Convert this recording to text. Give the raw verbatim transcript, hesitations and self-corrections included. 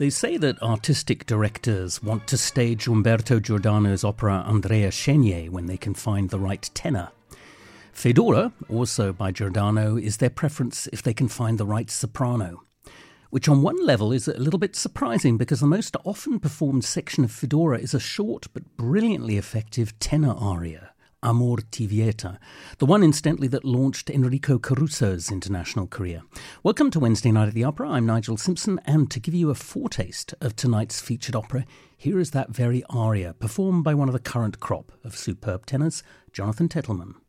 They say that artistic directors want to stage Umberto Giordano's opera Andrea Chenier when they can find the right tenor. Fedora, also by Giordano, is their preference if they can find the right soprano. Which on one level is a little bit surprising because the most often performed section of Fedora is a short but brilliantly effective tenor aria, Amor ti vieta, the one incidentally that launched Enrico Caruso's international career. Welcome to Wednesday Night at the Opera. I'm Nigel Simpson, and to give you a foretaste of tonight's featured opera, here is that very aria performed by one of the current crop of superb tenors, Jonathan Tettelman.